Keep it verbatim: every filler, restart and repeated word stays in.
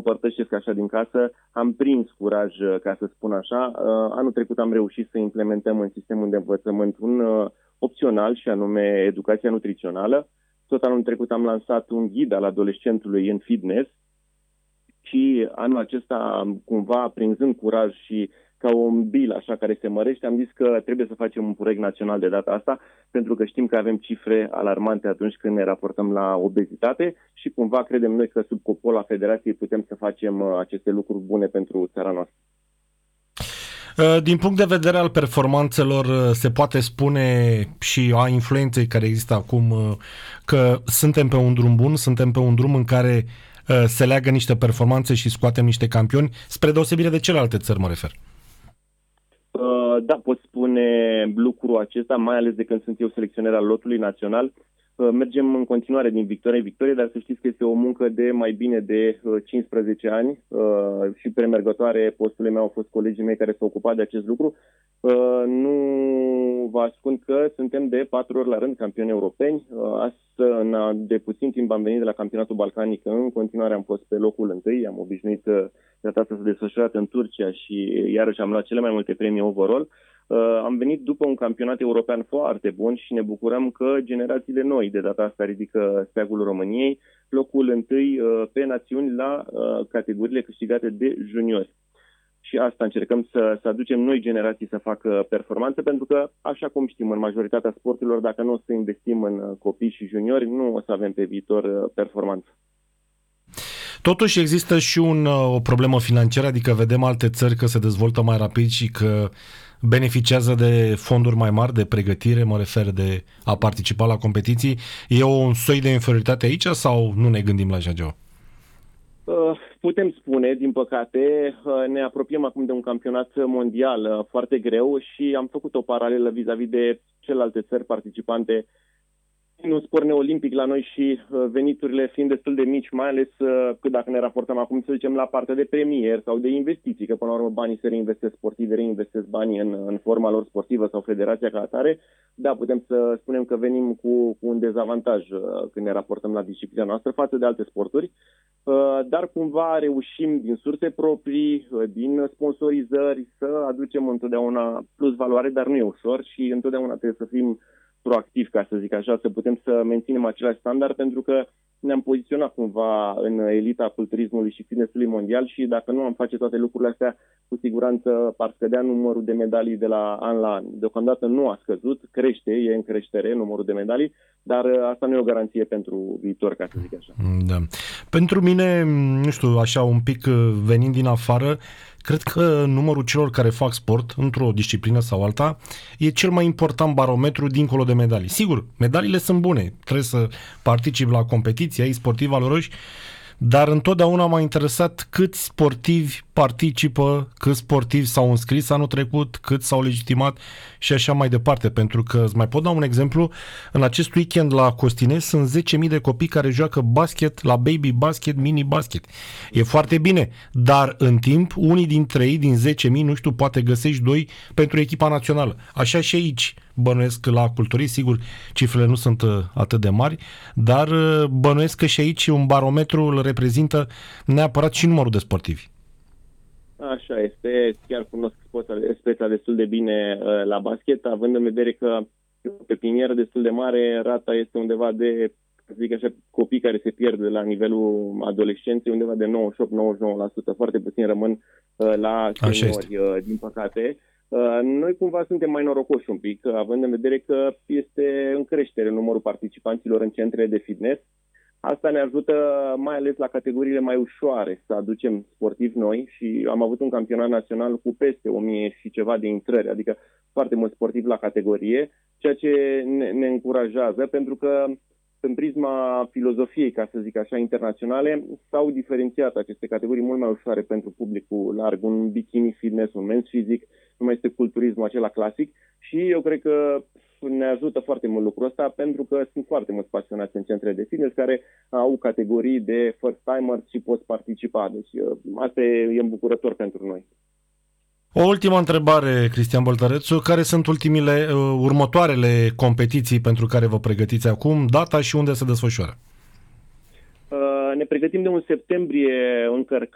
împărtășesc așa din casă, am prins curaj, ca să spun așa. Anul trecut am reușit să implementăm în sistemul de învățământ un opțional și anume educația nutrițională. Tot anul trecut am lansat un ghid al adolescentului în fitness și anul acesta, cumva, prinzând curaj și ca un bil așa care se mărește, am zis că trebuie să facem un proiect național de data asta, pentru că știm că avem cifre alarmante atunci când ne raportăm la obezitate și cumva credem noi că sub copola Federației putem să facem aceste lucruri bune pentru țara noastră. Din punct de vedere al performanțelor, se poate spune și a influenței care există acum că suntem pe un drum bun, suntem pe un drum în care se leagă niște performanțe și scoatem niște campioni, spre deosebire de celelalte țări, mă refer. Da, pot spune lucrul acesta, mai ales de când sunt eu selecționer al lotului național. Mergem în continuare din victorie în victorie, dar să știți că este o muncă de mai bine de cincisprezece ani și premergătoare postului meu au fost colegii mei care s-au ocupat de acest lucru. Nu vă ascund că suntem de patru ori la rând campioni europeni. Asta, de puțin timp am venit de la campionatul balcanic, în continuare am fost pe locul întâi, am obișnuit data asta să desfășurat în Turcia și iarăși am luat cele mai multe premii overall. Uh, am venit după un campionat european foarte bun și ne bucurăm că generațiile noi de data asta ridică steagul României, locul întâi uh, pe națiuni la uh, categoriile câștigate de juniori. Și asta încercăm să, să aducem noi generații să facă performanță, pentru că, așa cum știm, în majoritatea sporturilor, dacă nu o să investim în copii și juniori, nu o să avem pe viitor performanță. Totuși există și un, o problemă financiară, adică vedem alte țări că se dezvoltă mai rapid și că beneficiază de fonduri mai mari de pregătire, mă refer de a participa la competiții. E un soi de inferioritate aici sau nu ne gândim la așa ceva? Putem spune, din păcate, ne apropiem acum de un campionat mondial foarte greu și am făcut o paralelă vis-a-vis de celelalte țări participante. Un sport neolimpic la noi și veniturile fiind destul de mici, mai ales că dacă ne raportăm acum, să zicem, la partea de premier sau de investiții, că până la urmă banii se reinvestesc sportivi, reinvestesc banii în, în forma lor sportivă sau federația ca atare, da, putem să spunem că venim cu, cu un dezavantaj când ne raportăm la disciplina noastră față de alte sporturi, dar cumva reușim din surse proprii, din sponsorizări, să aducem întotdeauna plus valoare, dar nu e ușor și întotdeauna trebuie să fim proactiv, ca să zic așa, să putem să menținem același standard, pentru că ne-am poziționat cumva în elita culturismului și fitnessului mondial și dacă nu am face toate lucrurile astea, cu siguranță ar scădea numărul de medalii de la an la an. Deocamdată nu a scăzut, crește, e în creștere numărul de medalii, dar asta nu e o garanție pentru viitor, ca să zic așa. Da. Pentru mine, nu știu, așa un pic venind din afară, cred că numărul celor care fac sport într-o disciplină sau alta e cel mai important barometru dincolo de medalii. Sigur, medaliile sunt bune, trebuie să participi la competiții, ai sportivi valoroși, dar întotdeauna m-a interesat câți sportivi participă, câți sportivi s-au înscris anul trecut, cât s-au legitimat și așa mai departe, pentru că îți mai pot da un exemplu, în acest weekend la Costinez sunt zece mii de copii care joacă basket, la baby basket, mini basket. E foarte bine, dar în timp unii dintre ei, din zece mii, nu știu, poate găsești doi pentru echipa națională. Așa și aici bănuiesc la culturii, sigur, cifrele nu sunt atât de mari, dar bănuiesc că și aici un barometru îl reprezintă neapărat și numărul de sportivi. Așa este, chiar cunosc speța destul de bine uh, la basket, având în vedere că pe pinieră destul de mare, rata este undeva de, să zic așa, copii care se pierd la nivelul adolescenței, undeva de nouăzeci și opt nouăzeci și nouă la sută, foarte puțin rămân uh, la seniori, uh, din păcate. Uh, noi cumva suntem mai norocoși un pic, având în vedere că este în creștere numărul participanților în centrele de fitness. Asta ne ajută mai ales la categoriile mai ușoare să aducem sportivi noi și am avut un campionat național cu peste o mie și ceva de intrări, adică foarte mulți sportivi la categorie, ceea ce ne, ne încurajează, pentru că în prisma filozofiei, ca să zic așa, internaționale, s-au diferențiat aceste categorii mult mai ușoare pentru publicul larg, un bikini fitness, un men's physic, nu mai este culturismul acela clasic și eu cred că ne ajută foarte mult lucrul ăsta, pentru că sunt foarte mulți pasionați în centrele de fitness care au categorii de first-timers și pot participa. Deci asta e, e îmbucurător pentru noi. O ultimă întrebare, Cristian Boltărețu. Care sunt ultimile, următoarele competiții pentru care vă pregătiți acum, data și unde se desfășoară? Ne pregătim de un septembrie încărcat.